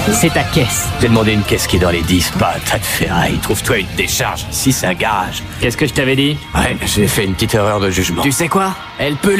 C'est ta caisse. J'ai demandé une caisse qui est dans les 10, pas un tas de ferraille. Trouve-toi une décharge. Ici, c'est un garage. Qu'est-ce que je t'avais dit? Ouais, j'ai fait une petite erreur de jugement. Tu sais quoi? Elle peut